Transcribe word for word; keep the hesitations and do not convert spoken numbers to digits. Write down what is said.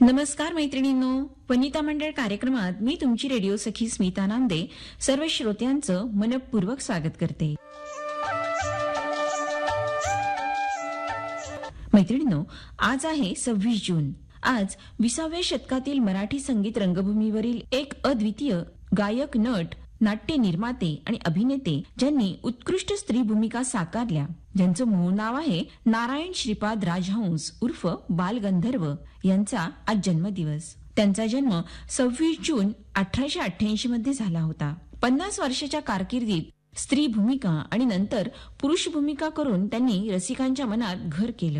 नमस्कार मैत्रिणींनो, वनिता मंडळ कार्यक्रमात मी तुमची रेडिओ सखी स्मिता नांदे सर्व श्रोत्यांचं मनपूर्वक स्वागत करते. मैत्रिणींनो, आज आहे सव्वीस जून. आज विसाव्या शतकातील मराठी संगीत रंगभूमीवरील एक अद्वितीय गायक, नट, नाट्य निर्माते आणि अभिनेते ज्यांनी उत्कृष्ट स्त्री भूमिका साकारल्या, ज्यांचं मूळ नाव आहे नारायण श्रीपाद राजहंस उर्फ बालगंधर्व, यांचा आज जन्मदिवस. त्यांचा जन्म सव्वीस जून अठराशे अठ्ठ्याऐंशी मध्ये झाला होता. पन्नास वर्षाच्या कारकिर्दीत स्त्री भूमिका आणि नंतर पुरुष भूमिका करून त्यांनी रसिकांच्या मनात घर केलं.